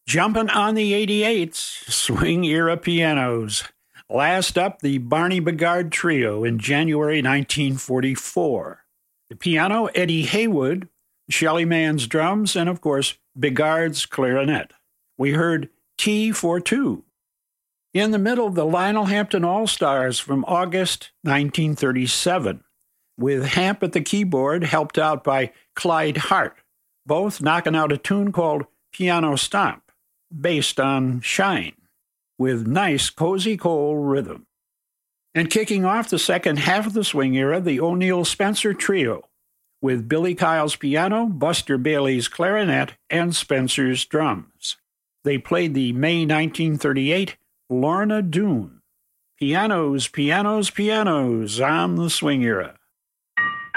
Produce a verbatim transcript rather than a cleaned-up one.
Jumping on the eighty-eights, swing era pianos. Last up, the Barney Bigard Trio in January nineteen forty-four. The piano, Eddie Haywood, Shelly Mann's drums, and of course, Bigard's clarinet. We heard Tea for Two. In the middle, the Lionel Hampton All-Stars from August nineteen thirty-seven, with Hamp at the keyboard, helped out by Clyde Hart, both knocking out a tune called Piano Stomp, based on Shine, with nice Cozy Cole rhythm. And kicking off the second half of the swing era, the O'Neill Spencer Trio, with Billy Kyle's piano, Buster Bailey's clarinet, and Spencer's drums. They played the May nineteen thirty-eight Lorna Doone. Pianos, pianos, pianos on the swing era.